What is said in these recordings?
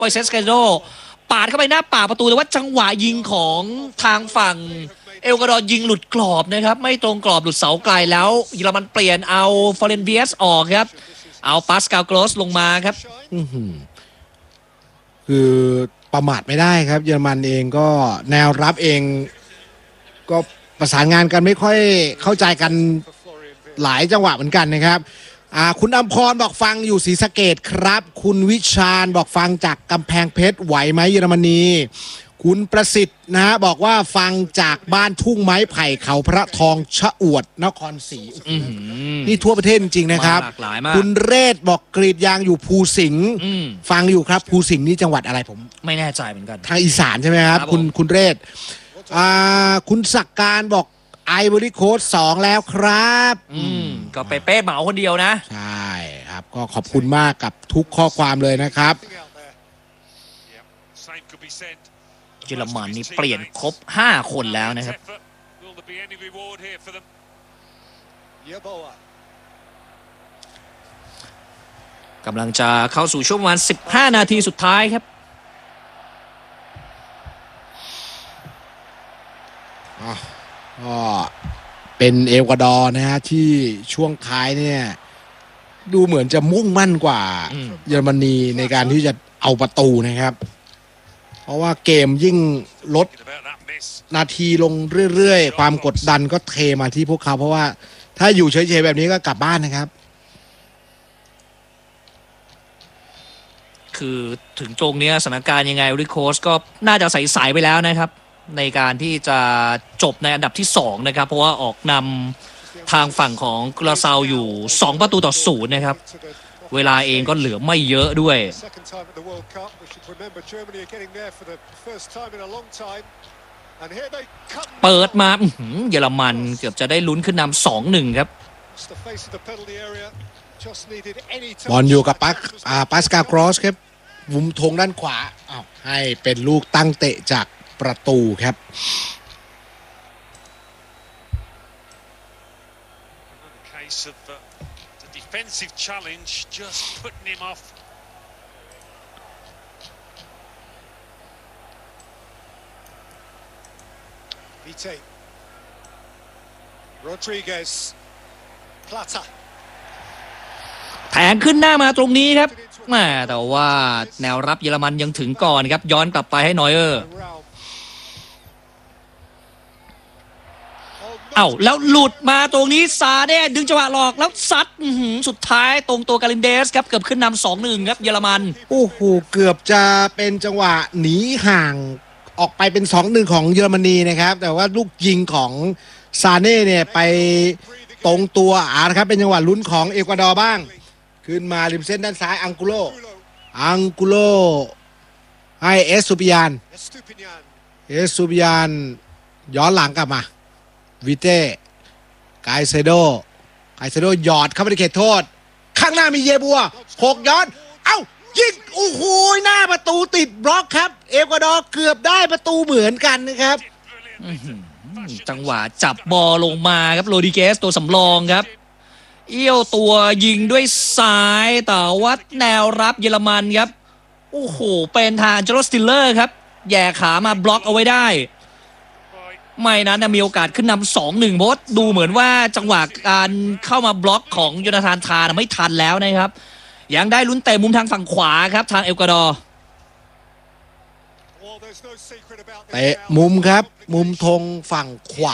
ปอยเซสเกโดปาดเข้าไปหน้าปากประตูแต่ว่าจังหวะยิงของทางฝั่งเอลกวาดอร์ยิงหลุดกรอบนะครับไม่ตรงกรอบหลุดเสาไกลแล้วเยอรมันเปลี่ยนเอาฟอเรนเบียสออกครับเอาปาสกาลโกรสลงมาครับคือประมาทไม่ได้ครับเยอรมันเองก็แนวรับเองก็ประสานงานกันไม่ค่อยเข้าใจกันหลายจังหวะเหมือนกันนะครับคุณอำพรบอกฟังอยู่ศรีสะเกษครับคุณวิชาญบอกฟังจากกำแพงเพชรไหวไหมเยอรมนีคุณประสิทธิ์นะฮะบอกว่าฟังจากบ้านทุ่งไม้ไผ่เขาพระทองชะอวดนครศรีนี่ทั่วประเทศจริงๆนะครับคุณเรศบอกกรีดยางอยู่ภูสิงห์ฟังอยู่ครับภูสิงห์นี่จังหวัดอะไรผมไม่แน่ใจเหมือนกันทางอีสานใช่ไหมครับคุณเรศคุณศักการบอกไอวอรี่โค้ด2แล้วครับก็เป๊ะเหมาคนเดียวนะใช่ครับก็ขอบคุณมากกับทุกข้อความเลยนะครับเยอรมันนี่เปลี่ยนครบ5คนแล้วนะครับกำลังจะเข้าสู่ช่วงประมาณ15 นาทีสุดท้ายครับก็เป็นเอลกวาดอร์นะฮะที่ช่วงท้ายเนี่ยดูเหมือนจะมุ่งมั่นกว่าเยอรมนีในการที่จะเอาประตูนะครับเพราะว่าเกมยิ่งลดนาทีลงเรื่อยๆความกดดันก็เทมาที่พวกเขาเพราะว่าถ้าอยู่เฉยๆแบบนี้ก็กลับบ้านนะครับคือถึงตรงนี้สถานการณ์ยังไงริโคสก็น่าจะใสๆไปแล้วนะครับในการที่จะจบในอันดับที่2นะครับเพราะว่าออกนำทางฝั่งของกุราซาวอยู่2-0นะครับเวลาเองก็เหลือไม่เยอะด้วยเปิดมาเยอรมันเกือบจะได้ลุ้นขึ้นนำ 2-1 ครับบอลอยู่กับปาสกาล กรอสครับมุมธงด้านขวาให้เป็นลูกตั้งเตะจากประตูครับแทงขึ้นหน้ามาตรงนี้ครับแต่ว่าแนวรับเยอรมันยังถึงก่อนครับย้อนกลับไปให้นอยเออร์แล้วหลุดมาตรงนี้ซาเด้ดึงจังหวะหลอกแล้วซัดสุดท้ายตรงตัวกาลินเดสครับเกือบขึ้นนำ 2-1 ครับเยอรมันโอ้โหเกือบจะเป็นจังหวะหนีห่างออกไปเป็น 2-1 ของเยอรมนีนะครับแต่ว่าลูกยิงของซาเน่เนี่ยไปตรงตัวนะครับเป็นจังหวะลุ้นของเอกวาดอร์บ้างขึ้นมาริมเส้นด้านซ้ายอังกุโลให้เอสตูปิยานย้อนหลังกลับมาวิเต้ไกเซโดหยอดเข้าไปในเขตโทษข้างหน้ามีเยบัวหกย้อนยิงโอ้โหหน้าประตูติดบล็อกครับเอกวาดอร์เกือบได้ประตูเหมือนกันนะครับจังหวะจับบอลลงมาครับโรดิเกสตัวสำรองครับเอี้ยวตัวยิงด้วยซ้ายแต่ว่าแนวรับเยอรมันครับโอ้โหเป็นทางเจโรสติลเลอร์ครับแย่ขามาบล็อกเอาไว้ได้ไม่นั้นมีโอกาสขึ้นนำ 2-1 เพราะดูเหมือนว่าจังหวะการเข้ามาบล็อกของโยนาธานทาไม่ทันแล้วนะครับยังได้ลุ้นเตะมุมทางฝั่งขวาครับทางเอลกวาดอร์เตะมุมครับมุมธงฝั่งขวา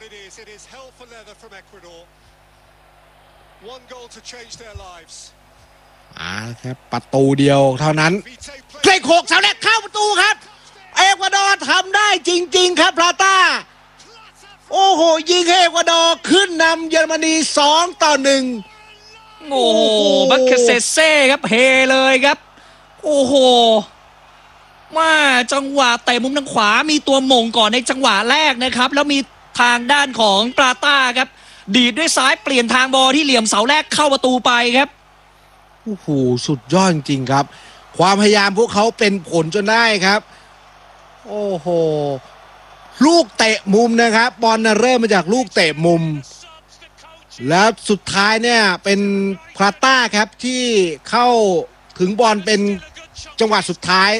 ครับประตูเดียวเท่านั้นเกรก6เสาแรกเข้าประตูครับเอกวาดอร์ทำได้จริงๆครับพลาต้าโอ้โหยิงให้เอกวาดอร์ขึ้นนำเยอรมนี2-1 โอ้โหบัคเคเซเซ่ครับเฮเลยครับโอ้โหมาจังหวะเตะมุมทางขวามีตัวมงก่อนในจังหวะแรกนะครับแล้วมีทางด้านของปลาต้าครับดีดด้วยซ้ายเปลี่ยนทางบอลที่เหลี่ยมเสาแรกเข้าประตูไปครับโอ้โหสุดยอดจริงๆครับความพยายามพวกเขาเป็นผลจนได้ครับโอ้โหลูกเตะมุมนะครับบอลเริ่มมาจากลูกเตะมุมแล้วสุดท้ายเนี่ยเป็นพลาต้าครับที่เข้าถึงบอลเป็นจังหวะสุดท้าย